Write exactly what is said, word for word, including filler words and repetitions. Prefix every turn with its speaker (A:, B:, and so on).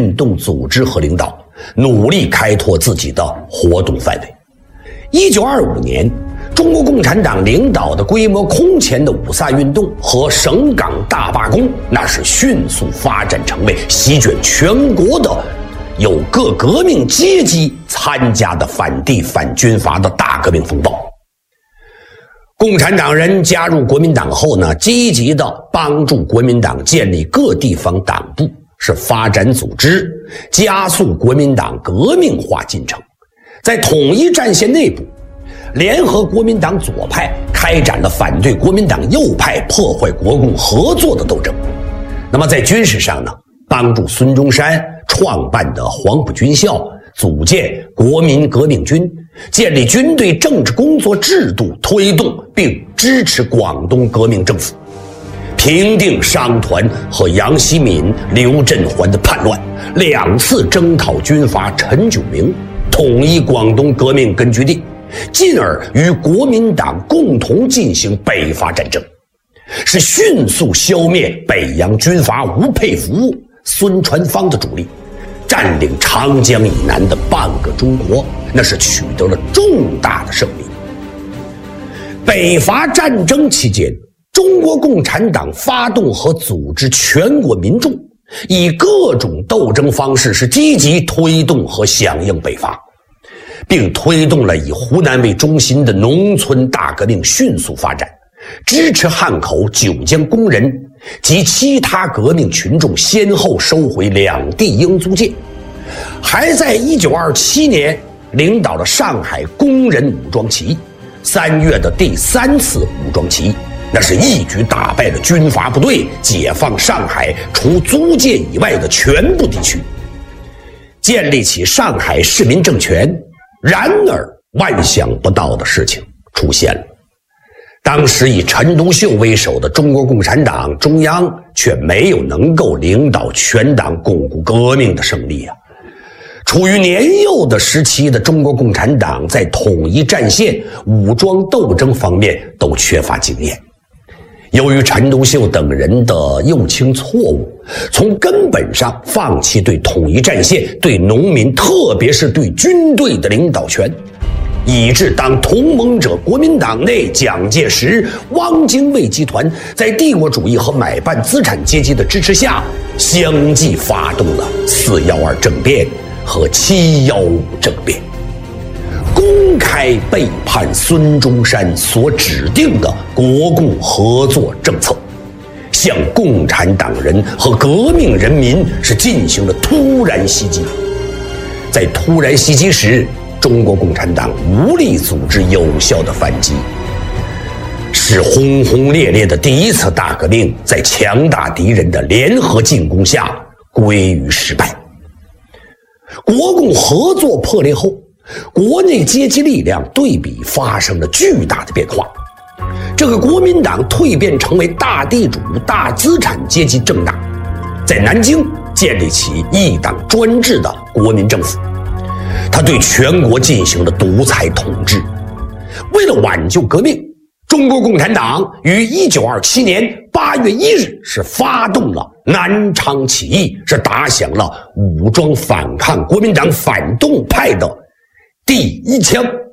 A: 运动组织和领导，努力开拓自己的活动范围。一九二五年，中国共产党领导的规模空前的五卅运动和省港大罢工，那是迅速发展成为席卷全国的有各革命阶级参加的反帝反军阀的大革命风暴。共产党人加入国民党后呢，积极的帮助国民党建立各地方党部，是发展组织，加速国民党革命化进程。在统一战线内部，联合国民党左派开展了反对国民党右派破坏国共合作的斗争。那么在军事上呢，帮助孙中山创办的黄埔军校，组建国民革命军，建立军队政治工作制度，推动并支持广东革命政府，平定商团和杨希敏、刘振环的叛乱，两次征讨军阀陈炯明，统一广东革命根据地，进而与国民党共同进行北伐战争，是迅速消灭北洋军阀吴佩孚、孙传芳的主力，占领长江以南的半个中国，那是取得了重大的胜利。北伐战争期间，中国共产党发动和组织全国民众，以各种斗争方式是积极推动和响应北伐，并推动了以湖南为中心的农村大革命迅速发展，支持汉口、九江工人及其他革命群众先后收回两地英租界，还在一九二七年领导了上海工人武装起义，三月的第三次武装起义，那是一举打败了军阀部队，解放上海除租界以外的全部地区，建立起上海市民政权。然而万想不到的事情出现了，当时以陈独秀为首的中国共产党中央却没有能够领导全党巩固革命的胜利啊！处于年幼的时期的中国共产党在统一战线、武装斗争方面都缺乏经验。由于陈独秀等人的右倾错误，从根本上放弃对统一战线、对农民，特别是对军队的领导权，以致当同盟者国民党内蒋介石、汪精卫集团在帝国主义和买办资产阶级的支持下，相继发动了四一二政变和七一五政变，公开背叛孙中山所指定的国共合作政策，向共产党人和革命人民是进行了突然袭击。在突然袭击时，中国共产党无力组织有效的反击，使轰轰烈烈的第一次大革命在强大敌人的联合进攻下归于失败。国共合作破裂后，国内阶级力量对比发生了巨大的变化，这个国民党蜕变成为大地主、大资产阶级政党，在南京建立起一党专制的国民政府，他对全国进行了独裁统治。为了挽救革命，中国共产党于一九二七年八月一日是发动了南昌起义，是打响了武装反抗国民党反动派的第一枪。